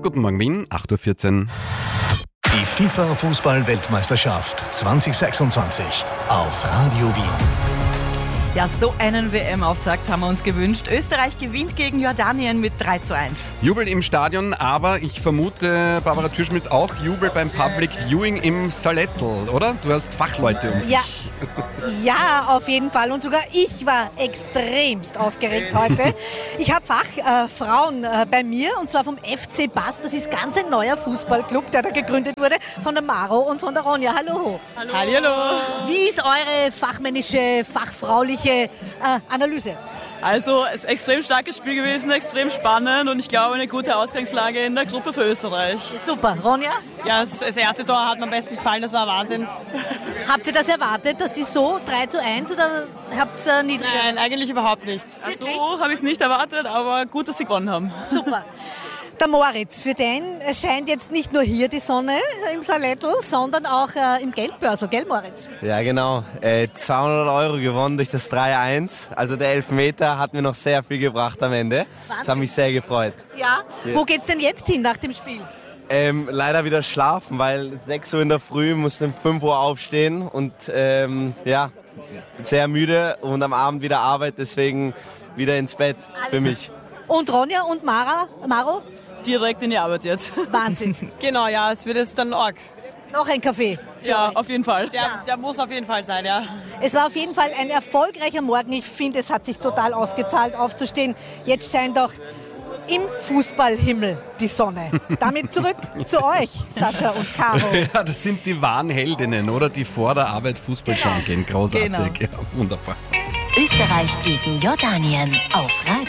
Guten Morgen Wien, 8.14 Uhr. Die FIFA-Fußball-Weltmeisterschaft 2026 auf Radio Wien. Ja, so einen WM-Auftakt haben wir uns gewünscht. Österreich gewinnt gegen Jordanien mit 3:1. Jubel im Stadion, aber ich vermute, Barbara Türschmidt, auch Jubel beim Public Viewing im Salettl, oder? Du hast Fachleute um dich. Ja, auf jeden Fall. Und sogar ich war extremst aufgeregt heute. Ich habe Fachfrauen bei mir, und zwar vom FC Bass. Das ist ganz ein neuer Fußballclub, der da gegründet wurde, von der Maro und von der Ronja. Hallo. Hallo. Wie ist eure fachmännische, fachfrauliche Analyse? Also, es ist ein extrem starkes Spiel gewesen, extrem spannend und ich glaube, eine gute Ausgangslage in der Gruppe für Österreich. Super. Ronja? Ja, das erste Tor hat mir am besten gefallen, das war Wahnsinn. Habt ihr das erwartet, dass die so 3:1 oder habt ihr niedriger? Nein, eigentlich überhaupt nicht. So habe ich es nicht erwartet, aber gut, dass sie gewonnen haben. Super. Der Moritz, für den scheint jetzt nicht nur hier die Sonne im Salettl, sondern auch im Geldbörsel, gell Moritz? Ja, genau. 200 € gewonnen durch das 3:1. Also der Elfmeter hat mir noch sehr viel gebracht am Ende. Wahnsinn. Das hat mich sehr gefreut. Ja. Wo geht's denn jetzt hin nach dem Spiel? Leider wieder schlafen, weil 6 Uhr in der Früh, musste um 5 Uhr aufstehen und sehr müde und am Abend wieder Arbeit, deswegen wieder ins Bett für mich. Und Ronja und Maro? Direkt in die Arbeit jetzt. Wahnsinn. Genau, ja, es wird jetzt dann arg. Noch ein Kaffee. Ja, auf jeden Fall. Der muss auf jeden Fall sein, ja. Es war auf jeden Fall ein erfolgreicher Morgen. Ich finde, es hat sich total ausgezahlt, aufzustehen. Jetzt scheint auch im Fußballhimmel die Sonne. Damit zurück zu euch, Sascha und Caro. Ja, das sind die wahren Heldinnen, oder? Die vor der Arbeit Fußball schauen gehen. Großartig. Genau. Ja, wunderbar. Österreich gegen Jordanien auf Radio